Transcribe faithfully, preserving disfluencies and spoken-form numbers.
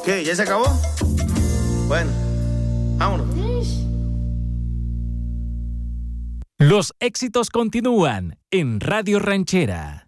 ¿Qué? ¿Ya se acabó? Bueno, vámonos. Los éxitos continúan en Radio Ranchera.